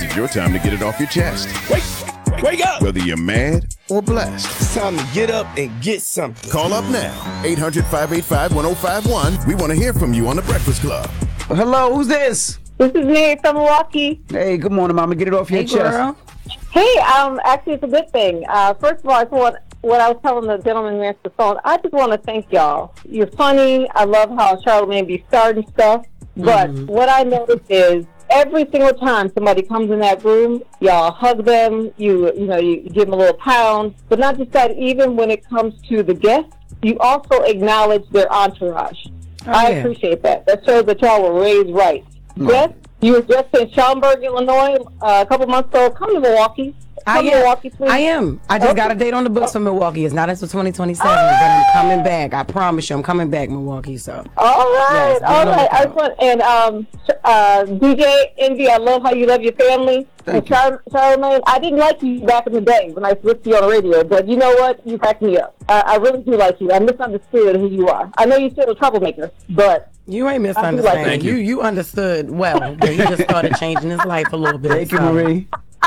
is your time to get it off your chest. Wake up! Whether you're mad or blessed. It's time to get up and get something. Call up now. 800-585-1051. We want to hear from you on The Breakfast Club. Hello, who's this? This is Mary from Milwaukee. Hey, good morning, Mama. Get it off your chest. Girl. Hey, actually, it's a good thing. First of all, what I was telling the gentleman who answered the phone, I just want to thank y'all. You're funny. I love how Charlamagne be starting stuff. But what I noticed is every single time somebody comes in that room, y'all hug them. You give them a little pound. But not just that. Even when it comes to the guests, you also acknowledge their entourage. I appreciate that. That shows that y'all were raised right. Yes, you were just in Schaumburg, Illinois, a couple months ago. Come to Milwaukee. Come to Milwaukee, please. I am. I just got a date on the books for Milwaukee. It's not until 2027, but I'm coming back. I promise you, I'm coming back, Milwaukee. So. All right, yes, all right. I just want, and DJ Envy, I love how you love your family. And Charlamagne, I didn't like you back in the day when I switched you on the radio, but you know what? You cracked me up. I really do like you. I misunderstood who you are. I know you're still a troublemaker, but you ain't misunderstanding. Like you understood well. But he just started changing his life a little bit. Thank you, Marie.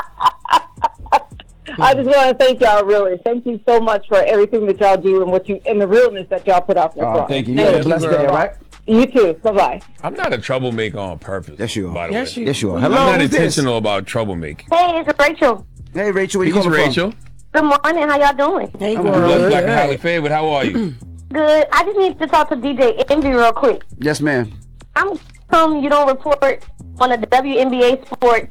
I just want to thank y'all, really. Thank you so much for everything that y'all do and the realness that y'all put out there. Oh, thank you. You have a blessed day, all right? You too. Bye-bye. I'm not a troublemaker on purpose. Yes, you are. By the yes, way. Yes, you are. Hello, I'm not who's intentional about troublemaking. Hey, it's Rachel. Hey, Rachel. Where you calling Rachel. Good morning. How y'all doing? Hey, I'm girl. good. Black and highly favored. How are you? Good. I just need to talk to DJ Envy real quick. from? Yes, ma'am. I'm come you don't report on the WNBA sport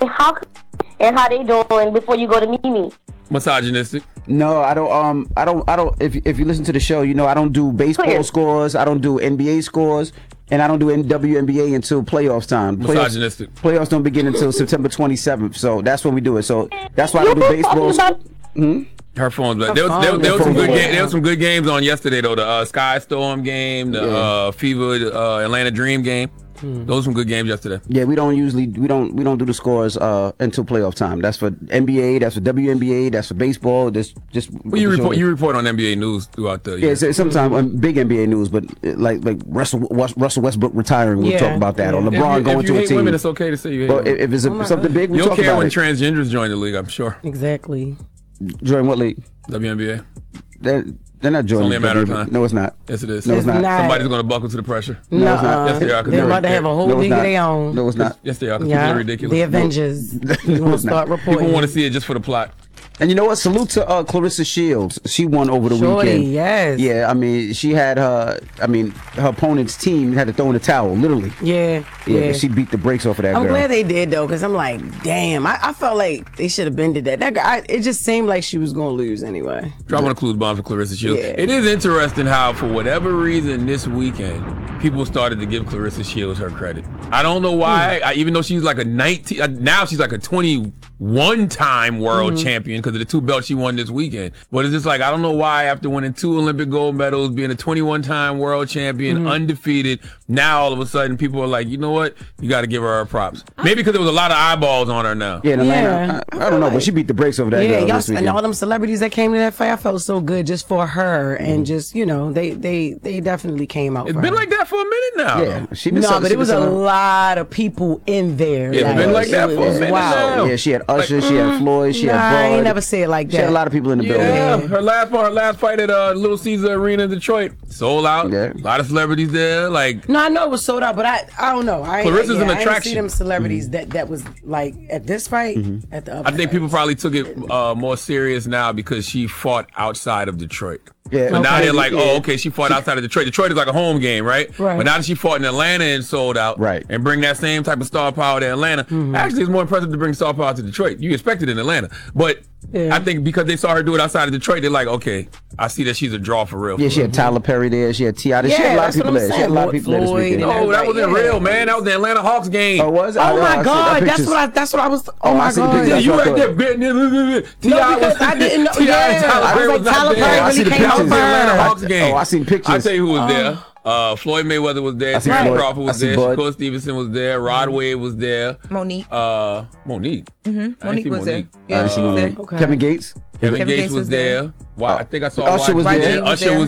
and how they doing before you go to Mimi. Misogynistic. No, I don't. If you listen to the show, you know I don't do baseball scores. I don't do NBA scores, and I don't do WNBA until playoffs time. Misogynistic. Playoffs don't begin until September 27th, so that's when we do it. So that's why I don't do baseball. Her phone's back. There was some good games. There was some good games on yesterday though. The Sky Storm game, the Fever Atlanta Dream game. Those were some good games yesterday. Yeah, we don't do the scores until playoff time. That's for NBA, that's for WNBA, that's for baseball. That's just you report on NBA news throughout the year. Yeah, sometimes on big NBA news, but like Russell Westbrook retiring, we'll talk about that. Or LeBron going to a team. If you hate women, it's okay to say you hate women. If it's something big, we'll talk about it. You'll care when transgenders join the league, I'm sure. Exactly. Join what league? WNBA. They're not joining. It's only a matter of time. No, it's not. Yes, it is. No, it's not. Somebody's going to buckle to the pressure. No, it's not. Yes, they are. They're about to have a whole league of their own. No, it's not. Yes, they are. Because people are ridiculous. The Avengers. You want to start reporting. People want to see it just for the plot. And you know what? Salute to Clarissa Shields. She won over the weekend. Yes. Yeah, I mean, she had her opponent's team had to throw in the towel, literally. Yeah. She beat the brakes off of that girl. I'm glad they did, though, because I'm like, damn, I felt like they should have been did that. That girl, it just seemed like she was going to lose anyway. Dropping a clues bomb for Clarissa Shields. Yeah. It is interesting how, for whatever reason, this weekend, people started to give Clarissa Shields her credit. I don't know why, even though she's like a 19, now she's like a 21-time world champion because of the 2 belts she won this weekend. But it's just like, I don't know why after winning 2 Olympic gold medals, being a 21-time world champion, undefeated, now all of a sudden people are like, you know what? You got to give her props. Maybe because there was a lot of eyeballs on her now. Yeah, in Atlanta. I don't know, but she beat the brakes over that girl this weekend. And all them celebrities that came to that fight, I felt so good just for her. And just, they definitely came out. It's been like that for a minute now. Yeah, but it was a lot of people in there. It's been like that for a minute now. Yeah, she had Usher, she had Floyd, she had Bud. I ain't never say it like that. She had a lot of people in the building. Yeah, her last fight at Little Caesar Arena in Detroit sold out. Yeah. A lot of celebrities there. No, I know it was sold out, but I don't know. Clarissa's an I attraction. didn't see them celebrities that was like at this fight, at the other I think fight. people probably took it more serious now because she fought outside of Detroit. Yeah. But now they're like, oh, okay, she fought outside of Detroit. Detroit is like a home game, right? Right. But now that she fought in Atlanta and sold out, right, and bring that same type of star power to Atlanta, actually it's more impressive to bring star power to Detroit. You expect it in Atlanta. But I think because they saw her do it outside of Detroit, they're like, okay, I see that she's a draw for real. Yeah, she had Tyler Perry there. She had T.I. She had a lot of people there. She had a lot of people there this weekend. No, that wasn't real, man. That was the Atlanta Hawks game. Oh, was it? Oh my God, that's what I was. Oh my God, yeah, you right there, T.I. was. I didn't know. T.I. and Tyler Perry was Tyler Perry really came out Atlanta Hawks first. game. Oh, I seen pictures. I tell you who was there. Floyd Mayweather was there. Terrence Crawford was there. Shakur Stevenson was there. Rod Wave was there. Monique. Monique. Monique was there. Yeah, she was there. Kevin Gates. Kevin Gates was there. Wow, I think I saw Usher was there. Usher was